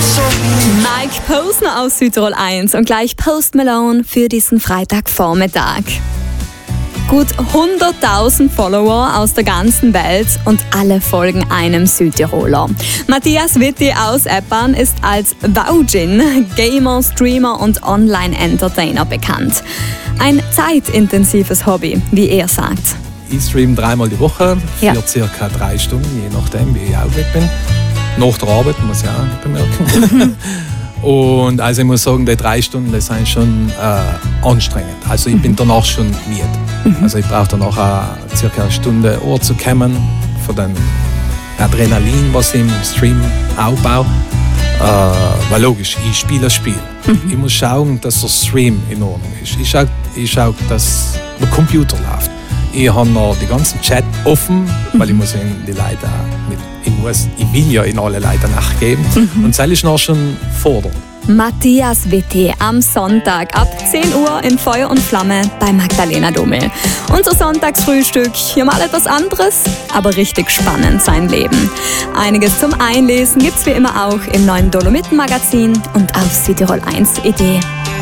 Mike Posner aus Südtirol 1 und gleich Post Malone für diesen Freitagvormittag. Gut 100.000 Follower aus der ganzen Welt und alle folgen einem Südtiroler. Matthias Witti aus Eppan ist als Waujin Gamer, Streamer und Online-Entertainer bekannt. Ein zeitintensives Hobby, wie er sagt. Ich streame 3-mal die Woche für circa 3 Stunden, je nachdem, wie ich auch weg bin. Nach der Arbeit, muss ich auch bemerken. Und also ich muss sagen, die 3 Stunden, das sind schon anstrengend. Also ich bin danach schon müde. Also ich brauche danach auch circa 1 Stunde zu kommen für den Adrenalin, was ich im Stream aufbaue. Weil logisch, ich spiele das Spiel. Ich muss schauen, dass der Stream in Ordnung ist. Ich schaue, dass der Computer läuft. Ich habe noch den ganzen Chat offen, weil ich muss die Leute ich will ja in alle Leute nachgeben. Und das ist noch schon fordernd. Matthias Witti am Sonntag ab 10 Uhr in Feuer und Flamme bei Magdalena Dummel. Unser Sonntagsfrühstück, hier mal etwas anderes, aber richtig spannend sein Leben. Einiges zum Einlesen gibt's wie immer auch im neuen Dolomiten-Magazin und auf Südtirol 1.de.